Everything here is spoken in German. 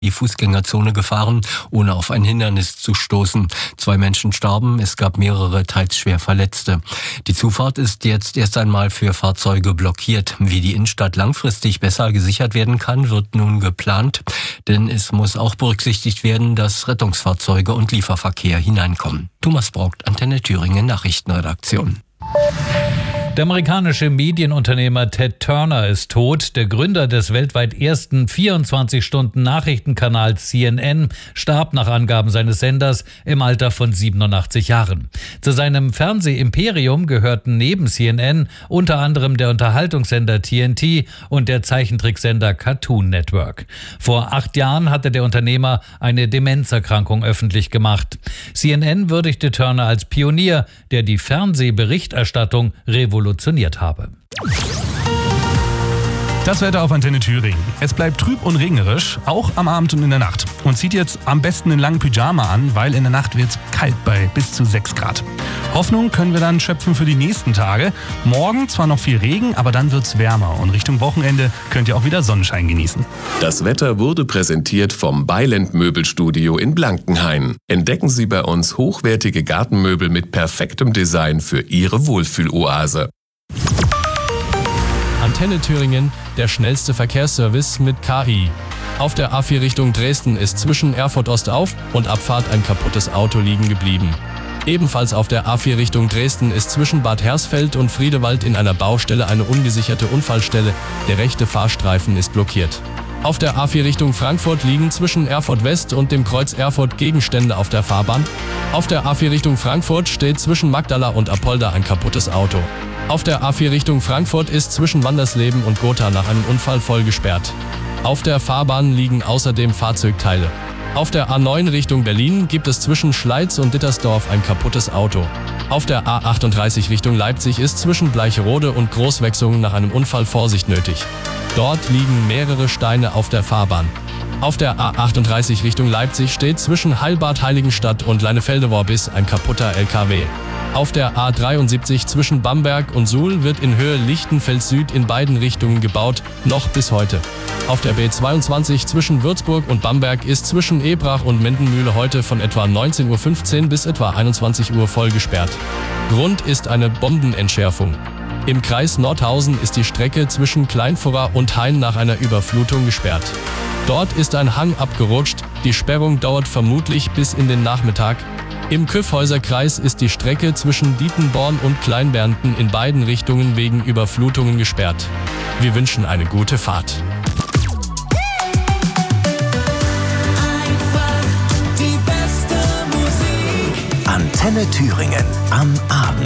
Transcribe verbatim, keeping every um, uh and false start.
die Fußgängerzone gefahren, ohne auf ein Hindernis zu stoßen. Zwei Menschen starben, es gab mehrere teils schwer Verletzte. Die Zufahrt ist jetzt erst einmal für Fahrzeuge blockiert. Wie die Innenstadt langfristig besser gesichert werden kann, wird nun geplant, denn es muss auch berücksichtigt werden, dass Rettungsfahrzeuge und Lieferverkehr hineinkommen. Thomas Braucht, Antenne Thüringen Nachrichtenredaktion. Der amerikanische Medienunternehmer Ted Turner ist tot. Der Gründer des weltweit ersten vierundzwanzig-Stunden-Nachrichtenkanals C N N starb nach Angaben seines Senders im Alter von siebenundachtzig Jahren. Zu seinem Fernsehimperium gehörten neben C N N unter anderem der Unterhaltungssender T N T und der Zeichentricksender Cartoon Network. Vor acht Jahren hatte der Unternehmer eine Demenzerkrankung öffentlich gemacht. C N N würdigte Turner als Pionier, der die Fernsehberichterstattung revolutioniert habe. Das Wetter auf Antenne Thüringen. Es bleibt trüb und regnerisch, auch am Abend und in der Nacht. Und zieht jetzt am besten einen langen Pyjama an, weil in der Nacht wird es kalt bei bis zu sechs Grad. Hoffnung können wir dann schöpfen für die nächsten Tage. Morgen zwar noch viel Regen, aber dann wird es wärmer. Und Richtung Wochenende könnt ihr auch wieder Sonnenschein genießen. Das Wetter wurde präsentiert vom Beiland Möbelstudio in Blankenhain. Entdecken Sie bei uns hochwertige Gartenmöbel mit perfektem Design für Ihre Wohlfühloase. Antenne Thüringen, der schnellste Verkehrsservice mit K I. Auf der A vier Richtung Dresden ist zwischen Erfurt Ostauf und Abfahrt ein kaputtes Auto liegen geblieben. Ebenfalls auf der A vier Richtung Dresden ist zwischen Bad Hersfeld und Friedewald in einer Baustelle eine ungesicherte Unfallstelle. Der rechte Fahrstreifen ist blockiert. Auf der A vier Richtung Frankfurt liegen zwischen Erfurt West und dem Kreuz Erfurt Gegenstände auf der Fahrbahn. Auf der A vier Richtung Frankfurt steht zwischen Magdala und Apolda ein kaputtes Auto. Auf der A vier Richtung Frankfurt ist zwischen Wandersleben und Gotha nach einem Unfall voll gesperrt. Auf der Fahrbahn liegen außerdem Fahrzeugteile. Auf der A neun Richtung Berlin gibt es zwischen Schleiz und Dittersdorf ein kaputtes Auto. Auf der A achtunddreißig Richtung Leipzig ist zwischen Bleicherode und Großwechsung nach einem Unfall Vorsicht nötig. Dort liegen mehrere Steine auf der Fahrbahn. Auf der A achtunddreißig Richtung Leipzig steht zwischen Heilbad Heiligenstadt und Leinefeldeworbis ein kaputter L K W. Auf der A dreiundsiebzig zwischen Bamberg und Suhl wird in Höhe Lichtenfels Süd in beiden Richtungen gebaut, noch bis heute. Auf der B zweiundzwanzig zwischen Würzburg und Bamberg ist zwischen Ebrach und Mendenmühle heute von etwa neunzehn Uhr fünfzehn bis etwa einundzwanzig Uhr voll gesperrt. Grund ist eine Bombenentschärfung. Im Kreis Nordhausen ist die Strecke zwischen Kleinfurra und Hain nach einer Überflutung gesperrt. Dort ist ein Hang abgerutscht, die Sperrung dauert vermutlich bis in den Nachmittag. Im Kyffhäuserkreis ist die Strecke zwischen Dietenborn und Kleinbernten in beiden Richtungen wegen Überflutungen gesperrt. Wir wünschen eine gute Fahrt. Einfach die beste Musik. Antenne Thüringen am Abend.